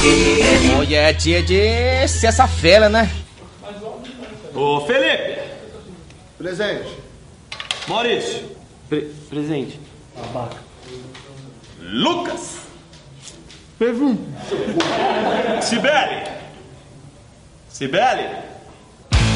Olha, tia de essa fera, né? Ô, Felipe! Presente. Maurício! Presente. Abaca. Lucas! Pevum. Cibele! Cibele!